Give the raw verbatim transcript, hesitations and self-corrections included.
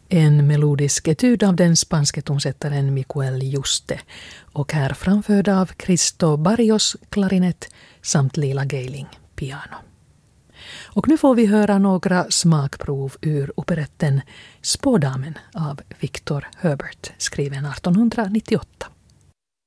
En melodisk etud av den spanske tonsättaren Miguel Yuste och här framförd av Cristo Barrios klarinett samt Lila Geiling piano. Och nu får vi höra några smakprov ur operetten Spådamen av Victor Herbert, skriven artonhundranittioåtta.